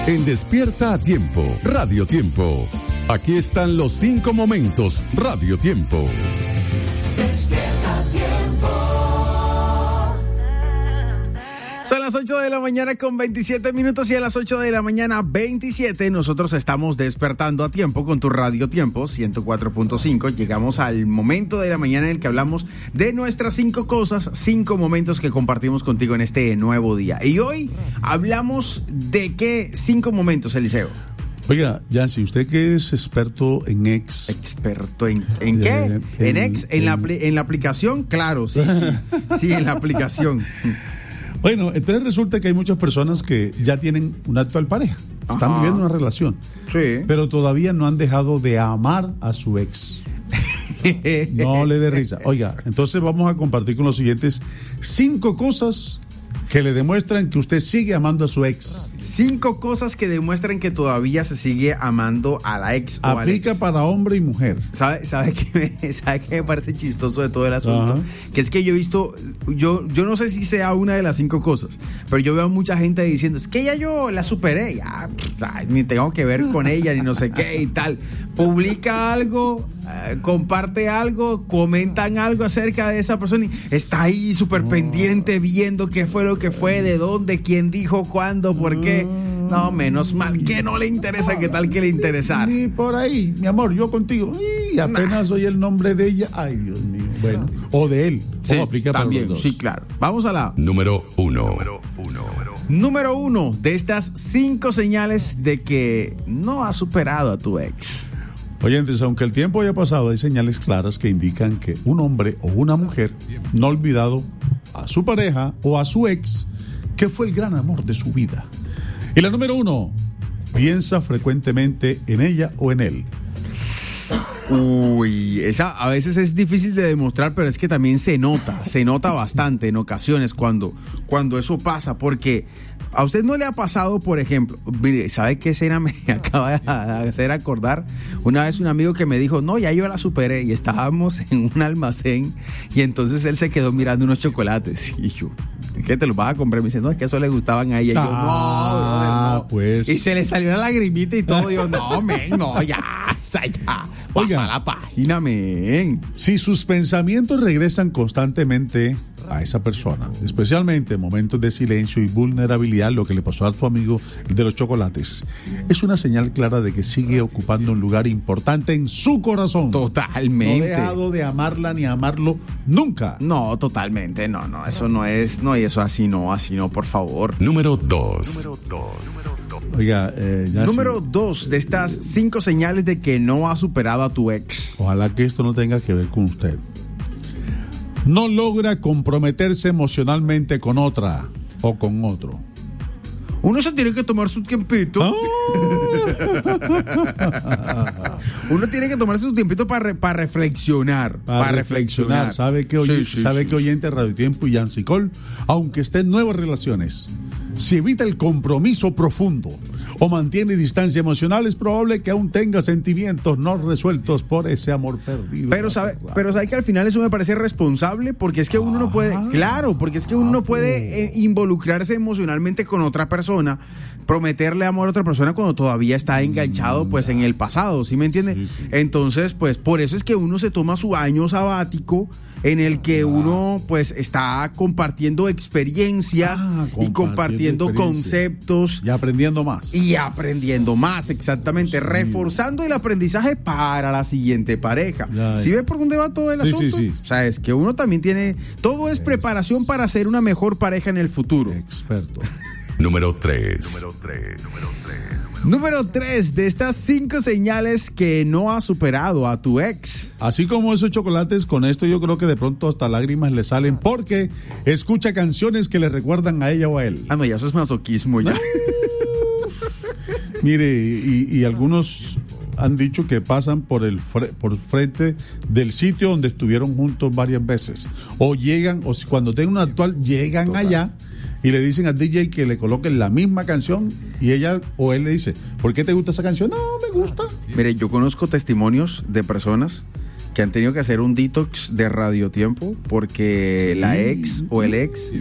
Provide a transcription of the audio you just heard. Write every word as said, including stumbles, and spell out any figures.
En Despierta a Tiempo, Radio Tiempo. Aquí están los cinco momentos, Radio Tiempo. Despierta a Tiempo. Son las ocho de la mañana con veintisiete minutos y a las ocho de la mañana veintisiete nosotros estamos despertando a tiempo con tu Radio Tiempo ciento cuatro punto cinco. Llegamos al momento de la mañana en el que hablamos de nuestras cinco cosas, cinco momentos que compartimos contigo en este nuevo día. Y hoy hablamos de qué cinco momentos, Eliseo. Oiga, Yancy, usted que es experto en X. ¿Experto en, en qué? Eh, ¿En, en X? ¿En, en- la, apli- ¿En la aplicación? Claro, sí, sí. Sí, en la aplicación. Bueno, entonces resulta que hay muchas personas que ya tienen una actual pareja, están Ajá. viviendo una relación, Sí. pero todavía no han dejado de amar a su ex. No le dé risa. Oiga, entonces vamos a compartir con los siguientes cinco cosas que le demuestran que usted sigue amando a su ex. Cinco cosas que demuestran que todavía se sigue amando a la ex o al Aplica ex. para hombre y mujer. ¿Sabe, sabe, qué me, ¿Sabe qué me parece chistoso de todo el asunto? Ajá. Que es que yo he visto, yo, yo no sé si sea una de las cinco cosas, pero yo veo a mucha gente diciendo, es que ya yo la superé, ya, pff, ay, ni tengo que ver con ella, ni no sé qué y tal. Publica algo, eh, comparte algo, comentan algo acerca de esa persona y está ahí súper pendiente viendo qué fue lo que fue, de dónde, quién dijo, cuándo, por qué. No, menos mal que no le interesa, qué tal que le interesara. Ni por ahí, mi amor, yo contigo. Y apenas oye el nombre de ella. Ay, Dios mío. Bueno, o de él. Sí, o aplica para también, los dos. sí, claro. Vamos a la Número uno. número uno de estas cinco señales de que no has superado a tu ex. Oyentes, aunque el tiempo haya pasado, hay señales claras que indican que un hombre o una mujer no ha olvidado a su pareja o a su ex, que fue el gran amor de su vida. Y la número uno, piensa frecuentemente en ella o en él. Uy, esa a veces es difícil de demostrar, pero es que también se nota, se nota bastante en ocasiones cuando, cuando eso pasa, porque a usted no le ha pasado, por ejemplo, mire, ¿sabe qué escena me acaba de hacer acordar? Una vez un amigo que me dijo, no, ya yo la superé, y estábamos en un almacén, y entonces él se quedó mirando unos chocolates, y yo, ¿qué te los vas a comprar? Me dice, no, es que eso le gustaban a ella, y yo, Ah, no, brother, no. pues. Y se le salió una lagrimita y todo, y yo, no, men, no, ya, ya, Oiga. pasa la página, men. Si sus pensamientos regresan constantemente a esa persona, especialmente en momentos de silencio y vulnerabilidad, lo que le pasó a su amigo de los chocolates, es una señal clara de que sigue ocupando un lugar importante en su corazón. Totalmente. No ha dejado de amarla ni amarlo nunca. No, totalmente, no, no, eso no es, no, y eso así no, así no, por favor. Número dos. Oiga, eh, ya Número sí. dos de estas cinco señales de que no has superado a tu ex. Ojalá que esto no tenga que ver con usted. No logra comprometerse emocionalmente con otra o con otro. Uno se tiene que tomar su tiempito. Uno tiene que tomarse su tiempito para re- para reflexionar. Para, reflexionar. ¿Sabe qué oye, Sí, sí, sabe sí, qué sí. oyente de Radio Tiempo y Yancy Cole? Aunque esté en nuevas relaciones, si evita el compromiso profundo o mantiene distancia emocional, es probable que aún tenga sentimientos no resueltos por ese amor perdido. Pero sabe, pero sabe que al final eso me parece responsable, porque es que uno no puede, claro, porque es que uno no puede eh, involucrarse emocionalmente con otra persona, prometerle amor a otra persona cuando todavía está enganchado pues en el pasado, ¿sí me entiende? Sí, sí. Entonces, pues por eso es que uno se toma su año sabático en el que uno pues está compartiendo experiencias Ah, y compartiendo compartiendo experiencias. conceptos Y aprendiendo más. y aprendiendo más, exactamente, reforzando el aprendizaje para la siguiente pareja. Ya, ¿Sí ya. ve por dónde va todo el Sí, asunto? sí, sí. O sea, es que uno también tiene, todo es preparación para ser una mejor pareja en el futuro. Experto. Número tres. Número tres de estas cinco señales que no has superado a tu ex. Así como esos chocolates, con esto yo creo que de pronto hasta lágrimas le salen porque escucha canciones que le recuerdan a ella o a él. Ah, no, ya eso es masoquismo ya. Mire, y, y algunos han dicho que pasan por el fre- por frente del sitio donde estuvieron juntos varias veces. O llegan, o si cuando tienen una actual, llegan Total. allá y le dicen al D J que le coloquen la misma canción y ella o él le dice, ¿por qué te gusta esa canción? No, me gusta. Mire, yo conozco testimonios de personas que han tenido que hacer un detox de radiotiempo porque la ex o el ex